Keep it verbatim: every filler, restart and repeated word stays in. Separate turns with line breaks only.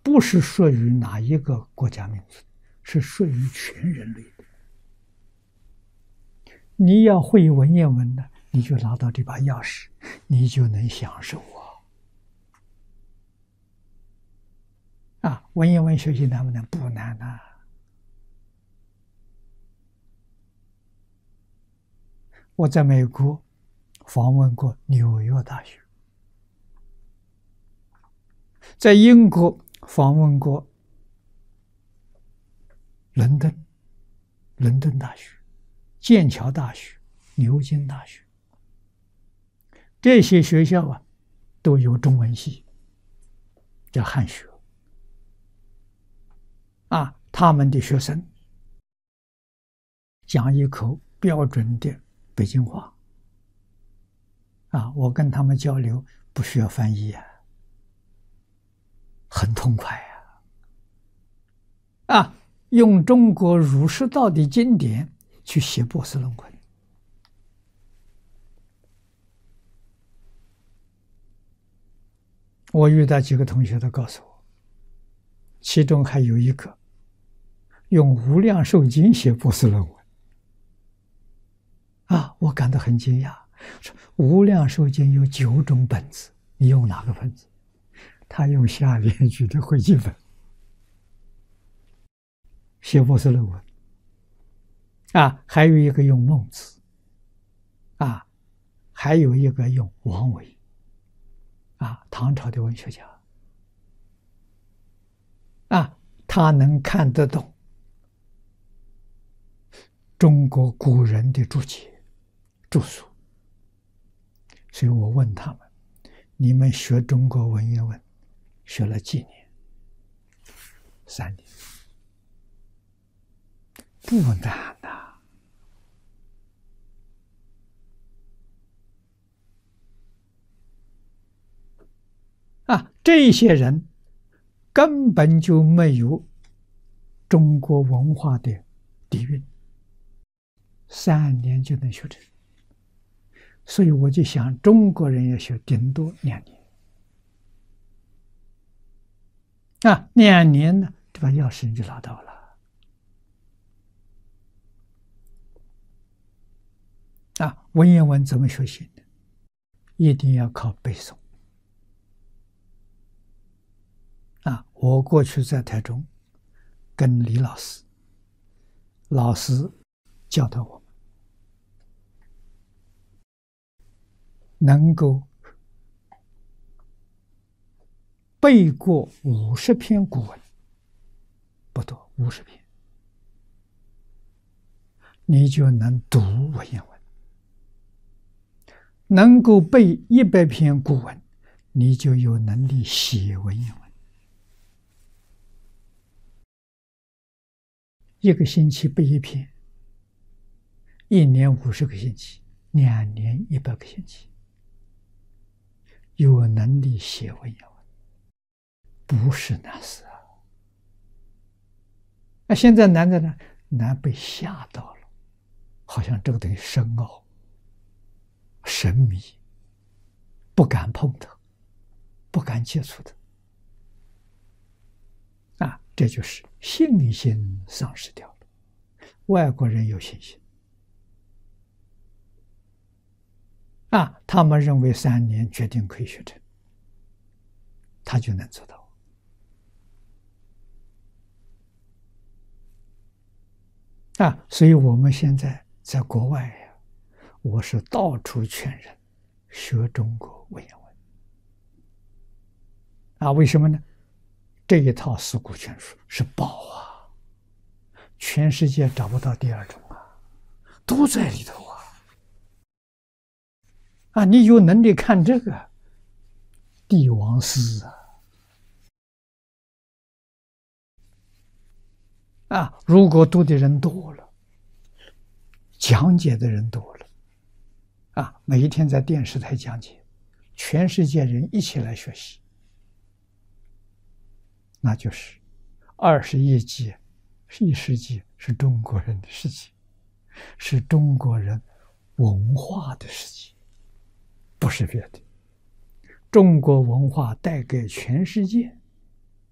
不是属于哪一个国家民族，是属于全人类的。你要会文言文的，你就拿到这把钥匙，你就能享受啊！啊，文言文学习难不难？不难呐、啊。我在美国访问过纽约大学，在英国访问过伦敦、伦敦大学、剑桥大学、牛津大学，这些学校啊，都有中文系，叫汉学。啊，他们的学生讲一口标准的北京话。啊，我跟他们交流不需要翻译啊，很痛快啊！啊，用中国儒释道的经典去写博士论文。我遇到几个同学都告诉我，其中还有一个用《无量寿经》写博士论文。啊，我感到很惊讶，说《无量寿经》有九种本子，你用哪个本子？他用下联句的汇集本写博士论文。啊，还有一个用孟子，啊，还有一个用王维，啊，唐朝的文学家。啊，他能看得懂中国古人的注解、著述。所以我问他们：你们学中国文言文学了几年？三年。不难呐、啊。啊，这些人根本就没有中国文化的底蕴，三年就能学成。所以我就想，中国人要学顶多两年。啊，两年呢，这把钥匙你就拿到了。啊，文言文怎么学习呢？一定要靠背诵。啊，我过去在台中跟李老师，老师教导我们，能够背过五十篇古文，不多，五十篇，你就能读文言文；能够背一百篇古文，你就有能力写文言文。一个星期背一篇，一年五十个星期，两年一百个星期，有能力写文言文，不是难事啊！那现在难在呢，难被吓到了，好像这个东西深奥、神秘，不敢碰的，不敢接触的。啊，这就是信心丧失掉了。外国人有信心，啊，他们认为三年决定可以学成，他就能做到。啊，所以我们现在在国外呀，我是到处劝人学中国文言文。啊，为什么呢？这一套四库全书是宝啊，全世界找不到第二种啊，都在里头啊！啊，你有能力看这个帝王诗啊！啊，如果读的人多了，讲解的人多了，啊，每一天在电视台讲解，全世界人一起来学习，那就是二十一纪、一世纪是中国人的事情，是中国人文化的事情，不是别的。中国文化带给全世界